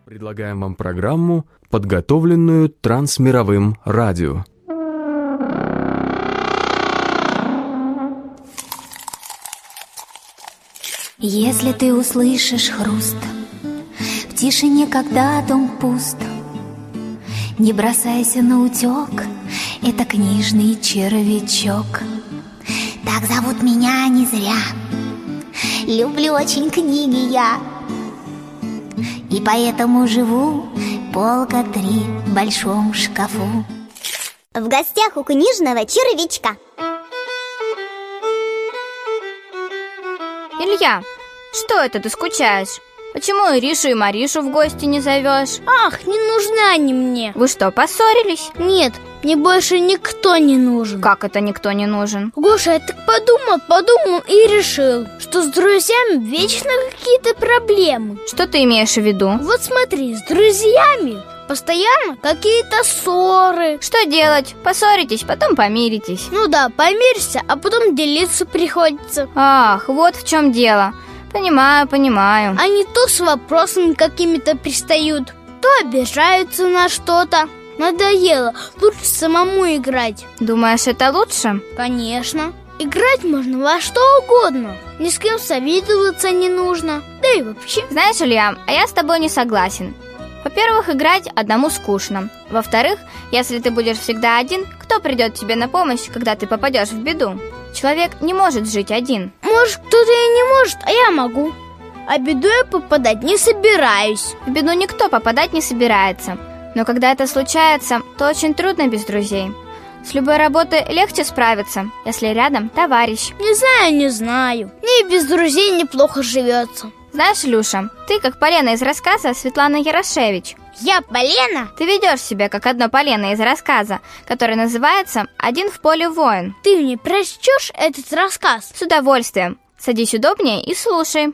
Предлагаем вам программу, подготовленную Трансмировым радио. Если ты услышишь хруст в тишине, когда дом пуст, не бросайся на утек, это книжный червячок. Так зовут меня не зря, люблю очень книги я, и поэтому живу полка 3 в большом шкафу. В гостях у книжного червячка. Илья, что это ты скучаешь? Почему Иришу и Маришу в гости не зовешь? Ах, не нужны они мне. Вы что, поссорились? Нет, мне больше никто не нужен. Как это никто не нужен? Гоша, я так подумал и решил, что с друзьями вечно какие-то проблемы. Что ты имеешь в виду? Вот смотри, с друзьями постоянно какие-то ссоры. Что делать? Поссоритесь, потом помиритесь. Ну да, помиришься, а потом делиться приходится. Ах, вот в чем дело. Понимаю. Они то с вопросами какими-то пристают, то обижаются на что-то. Надоело, лучше самому играть. Думаешь, это лучше? Конечно. Играть можно во что угодно. Ни с кем советоваться не нужно. Да и вообще. Знаешь, Илья, а я с тобой не согласен. Во-первых, играть одному скучно. Во-вторых, если ты будешь всегда один, кто придет тебе на помощь, когда ты попадешь в беду? Человек не может жить один. Может, кто-то и не может, а я могу. А в беду я попадать не собираюсь. В беду никто попадать не собирается. Но когда это случается, то очень трудно без друзей. С любой работой легче справиться, если рядом товарищ. Не знаю. Мне и без друзей неплохо живется. Знаешь, Люша, ты как Полена из рассказа Светланы Ярошевич. Я Полена? Ты ведешь себя как одно Полена из рассказа, который называется «Один в поле воин». Ты мне прочтешь этот рассказ? С удовольствием. Садись удобнее и слушай.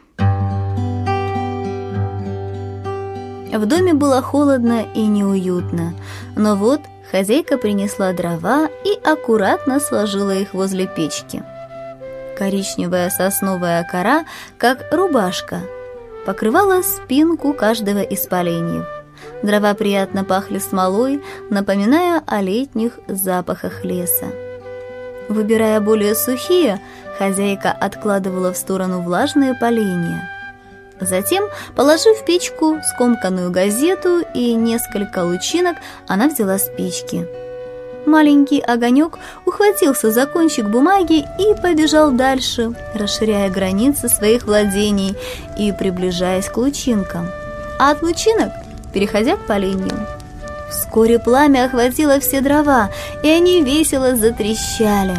В доме было холодно и неуютно, но вот хозяйка принесла дрова и аккуратно сложила их возле печки. Коричневая сосновая кора, как рубашка, покрывала спинку каждого из поленьев. Дрова приятно пахли смолой, напоминая о летних запахах леса. Выбирая более сухие, хозяйка откладывала в сторону влажные поленья. Затем, положив в печку скомканную газету и несколько лучинок, она взяла спички. Маленький огонек ухватился за кончик бумаги и побежал дальше, расширяя границы своих владений и приближаясь к лучинкам, а от лучинок переходя к поленьям. Вскоре пламя охватило все дрова, и они весело затрещали.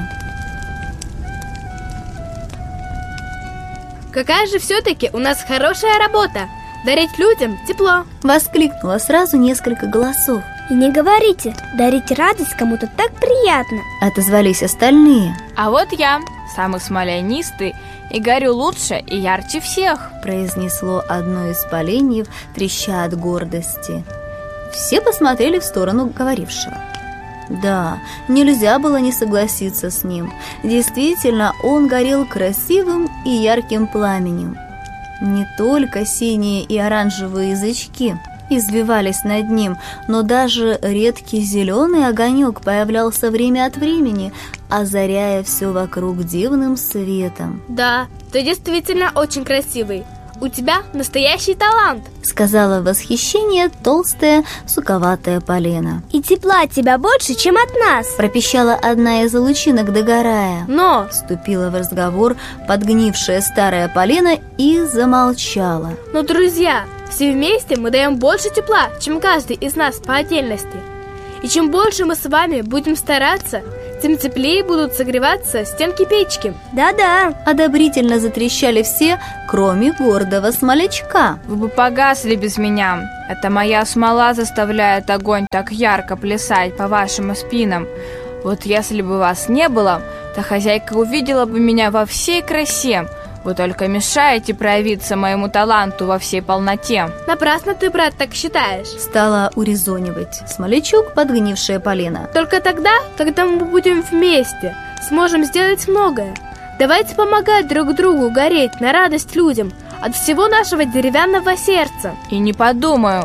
Какая же все-таки у нас хорошая работа! Дарить людям тепло! Воскликнуло сразу несколько голосов. И не говорите, дарить радость кому-то так приятно. Отозвались остальные. А вот я, самый смолянистый, и горю лучше и ярче всех, произнесло одно из поленьев, треща от гордости. Все посмотрели в сторону говорившего. Да, нельзя было не согласиться с ним. Действительно, он горел красивым и ярким пламенем. Не только синие и оранжевые язычки извивались над ним, но даже редкий зеленый огонек появлялся время от времени, озаряя все вокруг дивным светом. Да, ты действительно очень красивый. У тебя настоящий талант, сказала в восхищении толстая суковатая полена. И тепла от тебя больше, чем от нас, пропищала одна из лучинок, догорая. Но вступила в разговор подгнившая старая полена и замолчала. Но, друзья, все вместе мы даем больше тепла, чем каждый из нас по отдельности. И чем больше мы с вами будем стараться, тем теплее будут согреваться стенки печки. Да-да, одобрительно затрещали все, кроме гордого смолячка. Вы бы погасли без меня. Это моя смола заставляет огонь так ярко плясать по вашим спинам. Вот если бы вас не было, то хозяйка увидела бы меня во всей красе. Вы только мешаете проявиться моему таланту во всей полноте. Напрасно ты, брат, так считаешь. Стала урезонивать смолячок, подгнившая полена. Только тогда, когда мы будем вместе, сможем сделать многое. Давайте помогать друг другу гореть на радость людям от всего нашего деревянного сердца. И не подумаю.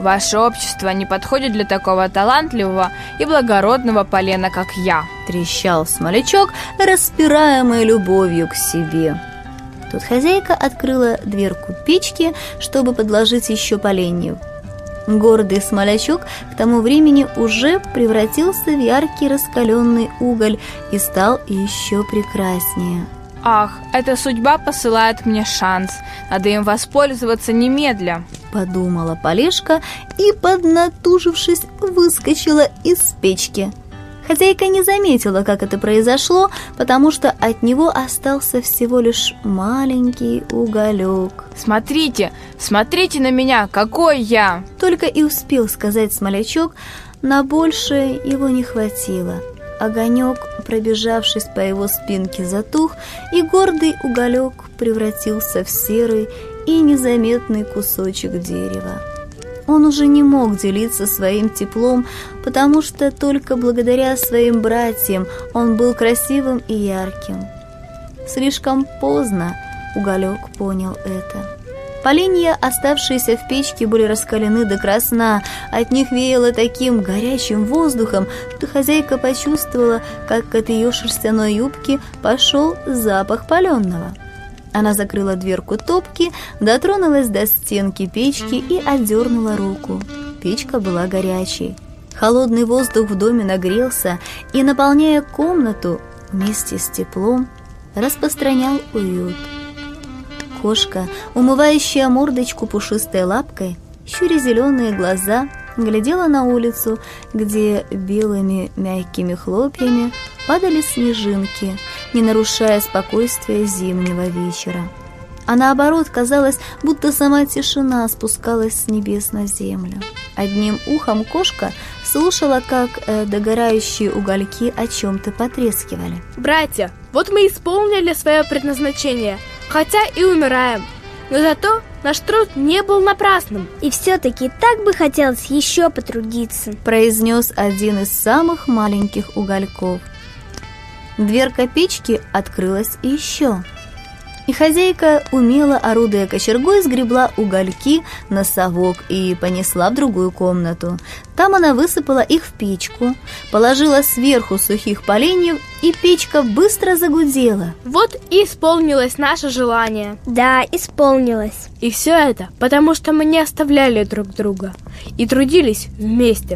Ваше общество не подходит для такого талантливого и благородного полена, как я. Трещал смолячок, распираемый любовью к себе. Тут хозяйка открыла дверку печки, чтобы подложить еще поленьев. Гордый смолячок к тому времени уже превратился в яркий раскаленный уголь и стал еще прекраснее. Ах, эта судьба посылает мне шанс. Надо им воспользоваться немедля, подумала Полешка и, поднатужившись, выскочила из печки. Хозяйка не заметила, как это произошло, потому что от него остался всего лишь маленький уголек. Смотрите, смотрите на меня, какой я! Только и успел сказать смолячок, на большее его не хватило. Огонек, пробежавшись по его спинке, затух, и гордый уголек превратился в серый и незаметный кусочек дерева. Он уже не мог делиться своим теплом, потому что только благодаря своим братьям он был красивым и ярким. Слишком поздно уголек понял это. Поленья, оставшиеся в печке, были раскалены до красна. От них веяло таким горячим воздухом, что хозяйка почувствовала, как от ее шерстяной юбки пошел запах паленого. Она закрыла дверку топки, дотронулась до стенки печки и отдернула руку. Печка была горячей. Холодный воздух в доме нагрелся и, наполняя комнату вместе с теплом, распространял уют. Кошка, умывающая мордочку пушистой лапкой, щуря зеленые глаза, глядела на улицу, где белыми мягкими хлопьями падали снежинки, не нарушая спокойствия зимнего вечера. А наоборот, казалось, будто сама тишина спускалась с небес на землю. Одним ухом кошка слушала, как догорающие угольки о чем-то потрескивали. Братья, вот мы исполнили свое предназначение, хотя и умираем, но зато наш труд не был напрасным. И все-таки так бы хотелось еще потрудиться, произнес один из самых маленьких угольков. Дверка печки открылась еще, и хозяйка, умело орудуя кочергой, сгребла угольки на совок и понесла в другую комнату. Там она высыпала их в печку, положила сверху сухих поленьев, и печка быстро загудела. Вот и исполнилось наше желание. Да, исполнилось. И все это потому, что мы не оставляли друг друга и трудились вместе.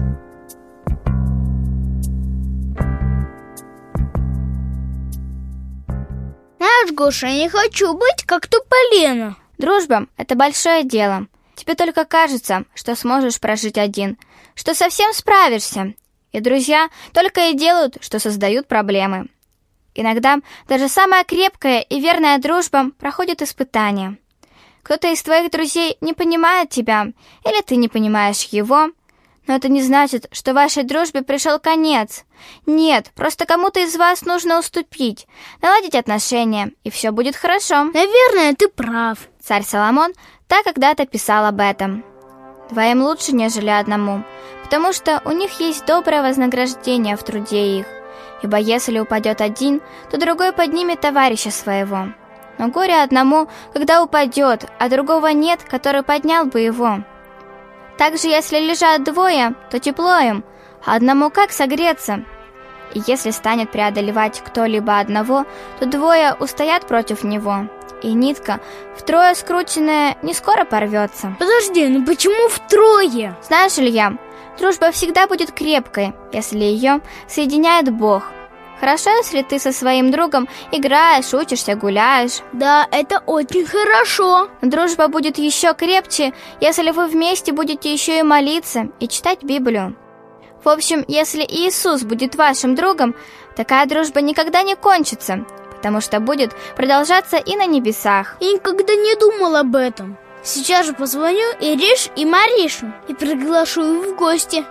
Знаешь, Гоша, я не хочу быть как Туполена. Дружба – это большое дело. Тебе только кажется, что сможешь прожить один, что совсем справишься. И друзья только и делают, что создают проблемы. Иногда даже самая крепкая и верная дружба проходит испытания. Кто-то из твоих друзей не понимает тебя, или ты не понимаешь его. Но это не значит, что вашей дружбе пришел конец. Нет, просто кому-то из вас нужно уступить, наладить отношения, и все будет хорошо. Наверное, ты прав. Царь Соломон так когда-то писал об этом. Двоим лучше, нежели одному, потому что у них есть доброе вознаграждение в труде их. Ибо если упадет один, то другой поднимет товарища своего. Но горе одному, когда упадет, а другого нет, который поднял бы его. Также, если лежат двое, то тепло им, а одному как согреться? И если станет преодолевать кто-либо одного, то двое устоят против него, и нитка, втрое скрученная, не скоро порвется. Подожди, ну почему втрое? Знаешь, Илья, дружба всегда будет крепкой, если ее соединяет Бог. Хорошо, если ты со своим другом играешь, учишься, гуляешь. Да, это очень хорошо. Но дружба будет еще крепче, если вы вместе будете еще и молиться, и читать Библию. В общем, если Иисус будет вашим другом, такая дружба никогда не кончится, потому что будет продолжаться и на небесах. Я никогда не думал об этом. Сейчас же позвоню Ириш и Маришу и приглашу их в гости.